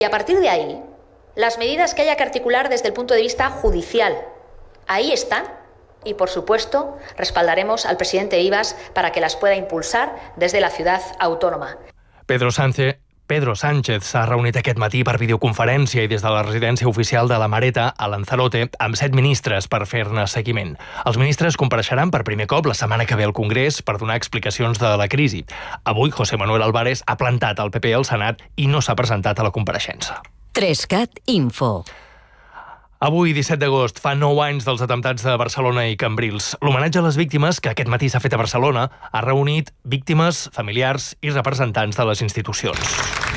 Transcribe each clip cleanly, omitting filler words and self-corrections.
Y a partir de ahí, las medidas que haya que articular desde el punto de vista judicial, ahí están. Y, por supuesto, respaldaremos al presidente Vivas para que las pueda impulsar desde la ciudad autónoma. Pedro Sánchez s'ha reunit aquest matí per videoconferència i des de la residència oficial de la Mareta, a Lanzarote, amb 7 ministres per fer-ne seguiment. Els ministres compareixeran per primer cop la setmana que ve al Congrés per donar explicacions de la crisi. Avui, José Manuel Álvarez ha plantat el PP al Senat i no s'ha presentat a la compareixença. 3CAT Info. Avui, 17 d'agost, fa 9 anys dels atemptats de Barcelona i Cambrils. L'homenatge a les víctimes, que aquest matí s'ha fet a Barcelona, ha reunit víctimes, familiars i representants de les institucions.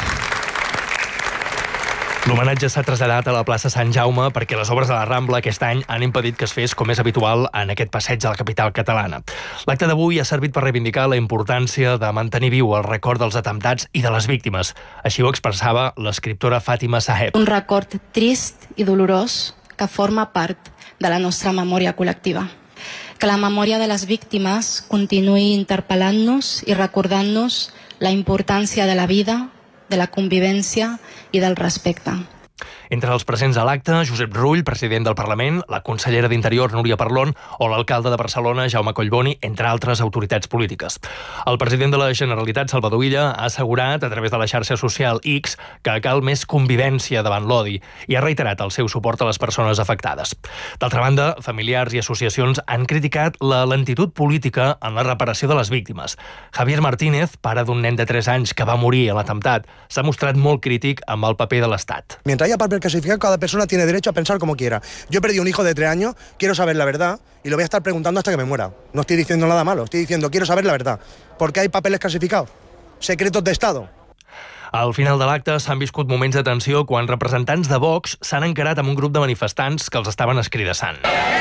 L'homenatge s'ha traslladat a la plaça Sant Jaume perquè les obres de la Rambla aquest any han impedit que es fes com és habitual en aquest passeig a la capital catalana. L'acte d'avui ha servit per reivindicar la importància de mantenir viu el record dels atemptats i de les víctimes. Així ho expressava l'escriptora Fàtima Saheb. Un record trist i dolorós que forma part de la nostra memòria col·lectiva. Que la memòria de les víctimes continuï interpel·lant-nos i recordant-nos la importància de la vida, de la convivència i del respecte. Entre els presents a l'acte, Josep Rull, president del Parlament, la consellera d'Interior, Núria Parlon, o l'alcalde de Barcelona, Jaume Collboni, entre altres autoritats polítiques. El president de la Generalitat, Salvador Illa, ha assegurat, a través de la xarxa social X, que cal més convivència davant l'odi i ha reiterat el seu suport a les persones afectades. D'altra banda, familiars i associacions han criticat la lentitud política en la reparació de les víctimes. Javier Martínez, pare d'un nen de 3 anys que va morir a l'atemptat, s'ha mostrat molt crític amb el paper de l'Estat. Mientras haya papel clasificado, cada persona tiene derecho a pensar como quiera. Yo he perdido un hijo de 3 años, quiero saber la verdad y lo voy a estar preguntando hasta que me muera. No estoy diciendo nada malo, estoy diciendo quiero saber la verdad. ¿Por qué hay papeles clasificados? Secretos de Estado. Al final de l'acte s'han viscut moments de tensió quan representants de Vox s'han encarat amb un grup de manifestants que els estaven escridassant.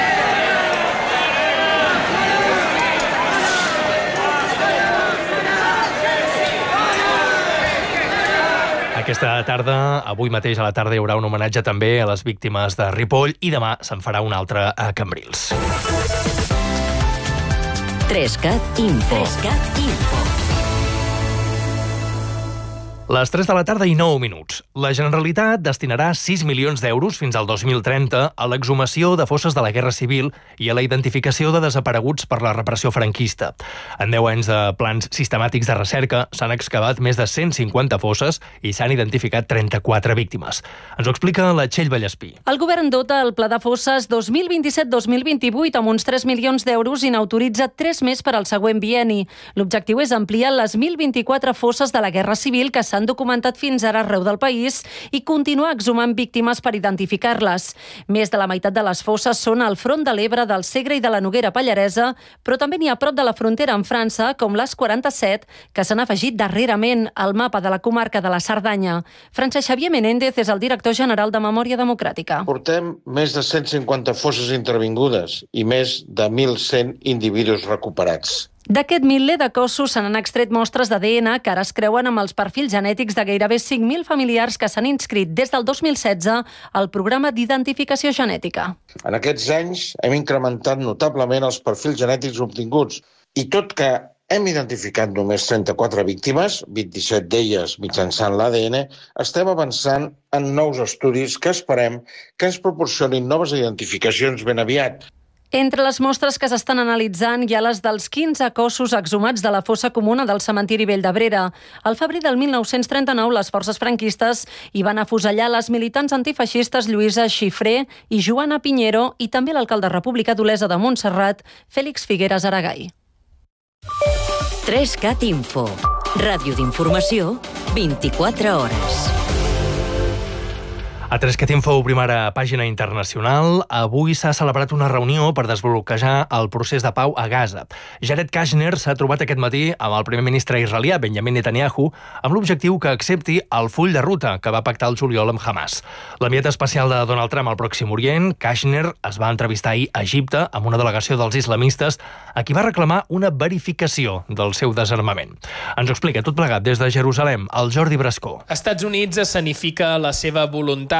Aquesta tarda, avui mateix a la tarda, hi haurà un homenatge també a les víctimes de Ripoll i demà se'n farà un altre a Cambrils. 3CAT Info. 3CAT Info. Les 3 de la tarda i 9 minuts. La Generalitat destinarà 6 milions d'euros fins al 2030 a l'exhumació de fosses de la Guerra Civil i a la identificació de desapareguts per la repressió franquista. En 10 anys de plans sistemàtics de recerca s'han excavat més de 150 fosses i s'han identificat 34 víctimes. Ens ho explica la Txell Vallespí. El govern dota el Pla de Fosses 2027-2028 amb uns 3 milions d'euros i n'autoritza 3 més per al següent bienni. L'objectiu és ampliar les 1.024 fosses de la Guerra Civil que s'han documentat fins ara arreu del país i continuar exhumant víctimes per identificar-les. Més de la meitat de les fosses són al front de l'Ebre, del Segre i de la Noguera Pallaresa, però també n'hi ha a prop de la frontera amb França, com les 47, que s'han afegit darrerament al mapa de la comarca de la Cerdanya. Francesc Xavier Menéndez és el director general de Memòria Democràtica. Portem més de 150 fosses intervingudes i més de 1.100 individus recuperats. D'aquest miler de cossos se n'han extret mostres d'ADN que ara es creuen amb els perfils genètics de gairebé 5.000 familiars que s'han inscrit des del 2016 al programa d'identificació genètica. En aquests anys hem incrementat notablement els perfils genètics obtinguts i tot que hem identificat només 34 víctimes, 27 d'elles mitjançant l'ADN, estem avançant en nous estudis que esperem que ens proporcionin noves identificacions ben aviat. Entre les mostres que s'estan analitzant hi ha les dels 15 cossos exhumats de la fossa comuna del cementiri Vell d'Abrera. Al febrer del 1939, les forces franquistes hi van afusellar les militants antifeixistes Lluïsa Xifré i Joana Piñero i també l'alcalde republicà d'Olesa de Montserrat, Fèlix Figueres Aragall. 3CAT Info. Ràdio d'informació, 24 hores. A 3CAT Info obrim ara pàgina internacional. Avui s'ha celebrat una reunió per desbloquejar el procés de pau a Gaza. Jared Kushner s'ha trobat aquest matí amb el primer ministre israelià, Benjamin Netanyahu, amb l'objectiu que accepti el full de ruta que va pactar el juliol amb Hamas. L'enviat especial de Donald Trump al Pròxim Orient, Kushner, es va entrevistar ahir a Egipte amb una delegació dels islamistes a qui va reclamar una verificació del seu desarmament. Ens ho explica tot plegat des de Jerusalem, el Jordi Brascó. Estats Units escenifica la seva voluntat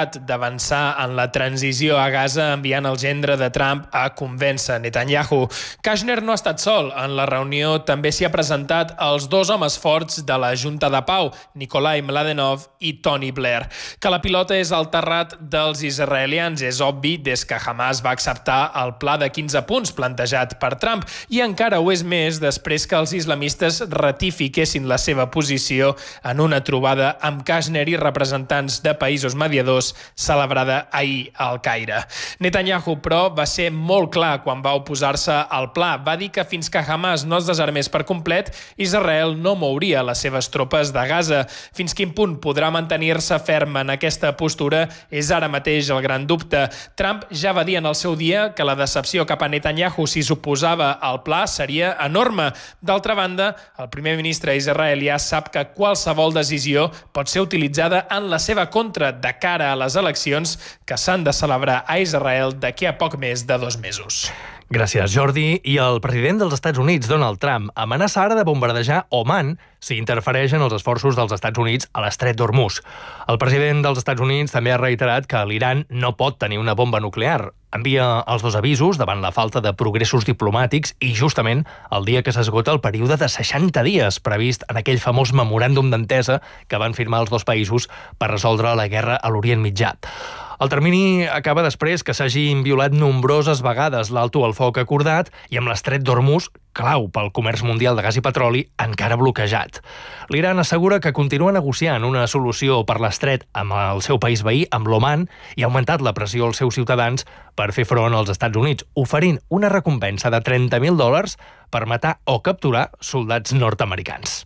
tractat d'avançar en la transició a Gaza enviant el gendre de Trump a convèncer Netanyahu. Kushner no ha estat sol. En la reunió també s'hi ha presentat els dos homes forts de la Junta de Pau, Nikolai Mladenov i Tony Blair. Que la pilota és al terrat dels israelians és obvi des que Hamas va acceptar el pla de 15 punts plantejat per Trump i encara ho és més després que els islamistes ratifiquessin la seva posició en una trobada amb Kushner i representants de països mediadors celebrada ahir al Caire. Netanyahu, però, va ser molt clar quan va oposar-se al pla. Va dir que fins que Hamas no es desarmés per complet, Israel no mouria les seves tropes de Gaza. Fins quin punt podrà mantenir-se ferm en aquesta postura és ara mateix el gran dubte. Trump ja va dir en el seu dia que la decepció cap a Netanyahu si s'oposava al pla seria enorme. D'altra banda, el primer ministre israelià sap que qualsevol decisió pot ser utilitzada en la seva contra de cara a les eleccions que s'han de celebrar a Israel d'aquí a poc més de 2 mesos. Gràcies, Jordi. I el president dels Estats Units, Donald Trump, amenaça ara de bombardejar Oman si interfereix en els esforços dels Estats Units a l'estret d'Hormuz. El president dels Estats Units també ha reiterat que l'Iran no pot tenir una bomba nuclear. Envia els dos avisos davant la falta de progressos diplomàtics i justament el dia que s'esgota el període de 60 dies previst en aquell famós memoràndum d'entesa que van firmar els dos països per resoldre la guerra a l'Orient Mitjà. El termini acaba després que s'hagin violat nombroses vegades l'alto al foc acordat i amb l'estret d'Hormuz, clau pel comerç mundial de gas i petroli, encara bloquejat. L'Iran assegura que continua negociant una solució per l'estret amb el seu país veí, amb l'Oman, i ha augmentat la pressió als seus ciutadans per fer front als Estats Units, oferint una recompensa de $30.000 per matar o capturar soldats nord-americans.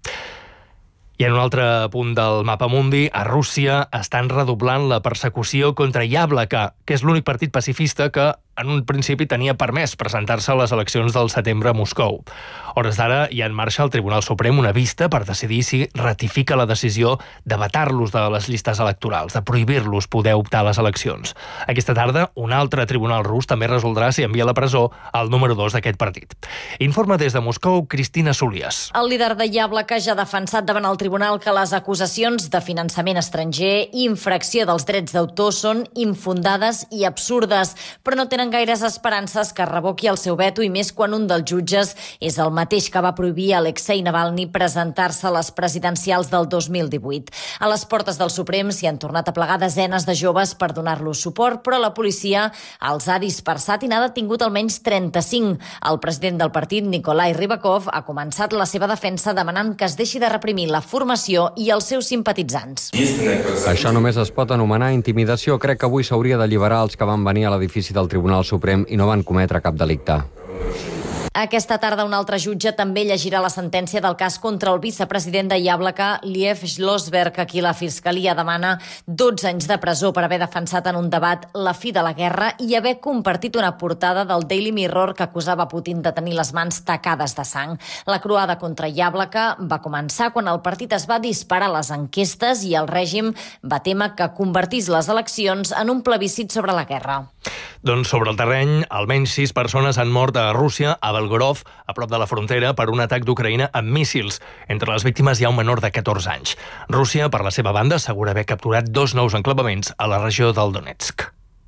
I en un altre punt del mapa mundi, a Rússia estan redoblant la persecució contra Yablaka, que és l'únic partit pacifista que en un principi tenia permès presentar-se a les eleccions del setembre a Moscou. Hores d'ara hi ha en marxa al Tribunal Suprem una vista per decidir si ratifica la decisió de vetar-los de les llistes electorals, de prohibir-los poder optar a les eleccions. Aquesta tarda, un altre tribunal rus també resoldrà si envia a la presó el número 2 d'aquest partit. Informa des de Moscou, Cristina Solías. El líder de Yablaka ja ha defensat davant el tribunal que les acusacions de finançament estranger i infracció dels drets d'autor són infundades i absurdes, però no tenen gaires esperances que revoqui el seu veto i més quan un dels jutges és el mateix que va prohibir a Alexei Navalny presentar-se a les presidencials del 2018. A les portes del Suprem s'hi han tornat a plegar desenes de joves per donar-los suport, però la policia els ha dispersat i n'ha detingut almenys 35. El president del partit, Nikolai Rybakov, ha començat la seva defensa demanant que es deixi de reprimir la formació i els seus simpatitzants. Això només es pot anomenar intimidació. Crec que avui s'hauria d'alliberar els que van venir a l'edifici del Tribunal Suprem i no van cometre cap delicte. Aquesta tarda un altre jutge també llegirà la sentència del cas contra el vicepresident de Yablaka, Liev Schlossberg, a qui la Fiscalia demana 12 anys de presó per haver defensat en un debat la fi de la guerra i haver compartit una portada del Daily Mirror que acusava Putin de tenir les mans tacades de sang. La croada contra Yablaka va començar quan el partit es va disparar a les enquestes i el règim va témer que convertís les eleccions en un plebiscit sobre la guerra. Doncs sobre el terreny, almenys 6 persones han mort a Rússia, a Belgorod, a prop de la frontera, per un atac d'Ucraïna amb míssils. Entre les víctimes hi ha un menor de 14 anys. Rússia, per la seva banda, assegura haver capturat 2 nous enclavaments a la regió del Donetsk.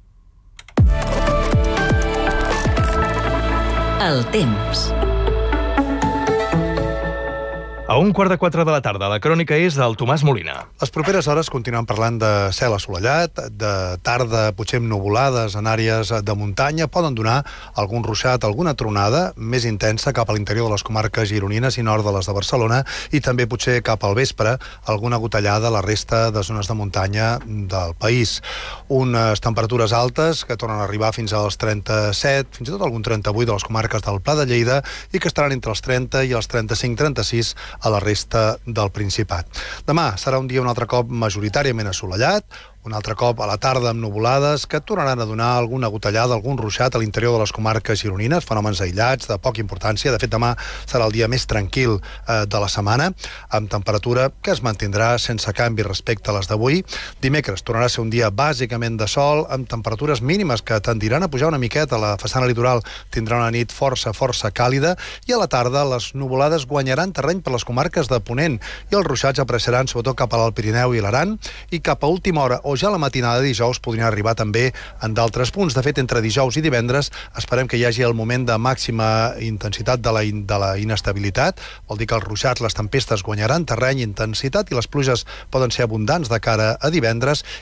El temps. A 3:15 de la tarda, la crònica és del Tomàs Molina. Les properes hores continuem parlant de cel assolellat, de tarda potser amb nuvolades en àrees de muntanya, poden donar algun ruixat, alguna tronada més intensa cap a l'interior de les comarques gironines i nord de les de Barcelona i també potser cap al vespre alguna gotellada a la resta de zones de muntanya del país. Unes temperatures altes que tornen a arribar fins als 37, fins i tot algun 38 de les comarques del Pla de Lleida i que estaran entre els 30 i els 35-36 a la resta del Principat. Demà serà un dia un altre cop majoritàriament assolellat, un altre cop a la tarda amb nuvolades que tornaran a donar alguna gotellada, algun ruixat a l'interior de les comarques gironines, fenòmens aïllats de poca importància. De fet, demà serà el dia més tranquil de la setmana, amb temperatura que es mantindrà sense canvi respecte a les d'avui. Dimecres tornarà a ser un dia bàsicament de sol, amb temperatures mínimes que tendiran a pujar una miqueta. La façana litoral tindrà una nit força càlida i a la tarda les nuvolades guanyaran terreny per les comarques de Ponent i els ruixats apareixeran sobretot cap a l'Alt Pirineu i l'Aran i cap a última hora o o ja la matinada de dijous podrien arribar també en d'altres punts. De fet, entre dijous i divendres esperem que hi hagi el moment de màxima intensitat de la inestabilitat. Vol dir que els ruixats, les tempestes guanyaran terreny, intensitat, i les pluges poden ser abundants de cara a divendres,